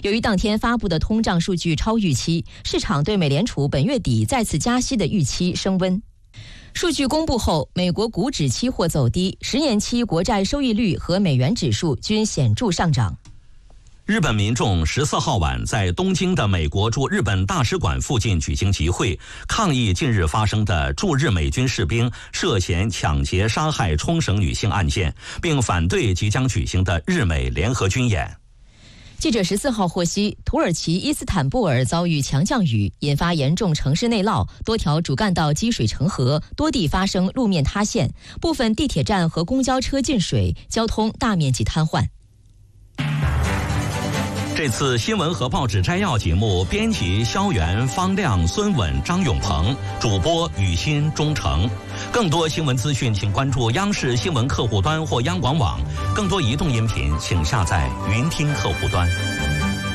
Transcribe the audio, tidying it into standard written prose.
由于当天发布的通胀数据超预期，市场对美联储本月底再次加息的预期升温。数据公布后，美国股指期货走低，10年期国债收益率和美元指数均显著上涨。 日本民众14号晚在东京的美国驻日本大使馆附近举行集会，抗议近日发生的驻日美军士兵涉嫌抢劫杀害冲绳女性案件，并反对即将举行的日美联合军演。 记者14号获悉，土耳其伊斯坦布尔遭遇强降雨，引发严重城市内涝，多条主干道积水成河，多地发生路面塌陷，部分地铁站和公交车进水，交通大面积瘫痪。 这次新闻和报纸摘要节目，编辑肖元、方亮、孙稳、张永鹏，主播雨欣、钟诚。更多新闻资讯，请关注央视新闻客户端或央广网。更多移动音频，请下载云听客户端。